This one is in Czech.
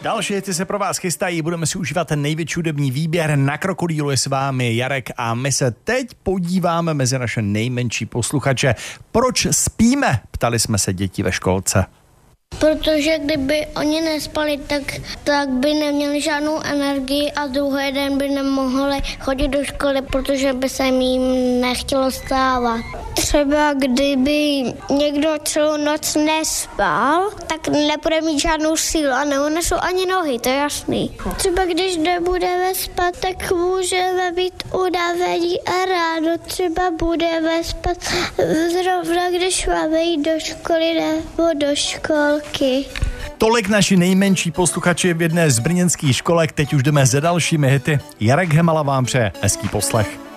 Další hity se pro vás chystají, budeme si užívat ten největší hudební výběr. Na Krokodýlu je s vámi Jarek a my se teď podíváme mezi naše nejmenší posluchače. Proč spíme? Ptali jsme se děti ve školce. Protože kdyby oni nespali, tak by neměli žádnou energii a druhý den by nemohli chodit do školy, protože by se jim nechtělo stávat. Třeba kdyby někdo celou noc nespal, tak nebude mít žádnou sílu a neunesou ani nohy, to je jasný. Třeba když nebudeme spát, tak můžeme být unavení a ráno třeba budeme spát zrovna, když máme jít do školy nebo do školky. Tolik naši nejmenší posluchači v jedné z brněnských školek, teď už jdeme za dalšími hity. Jarek Hemala vám přeje hezký poslech.